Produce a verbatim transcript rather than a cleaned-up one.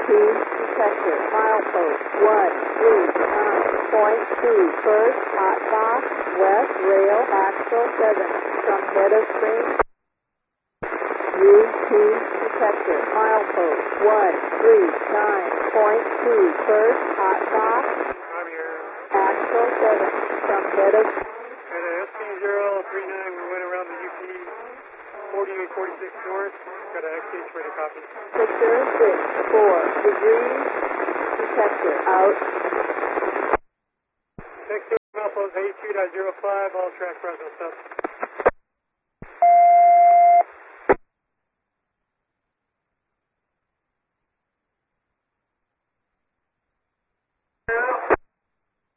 two, detector, milepost, one, three, nine, point two, first, hot box, west, rail, axle, seven, from head of screen. U two, detector, milepost, one, three, nine, point two, first, hot box, I'm here. axle, seven, from head of At S P zero three nine, we went around the U P forty-eight forty-six north. Got an X H ready copy. Victor six, four, degrees, detector, out. Next to Malpos eighty-two point zero five, all track present, stuff.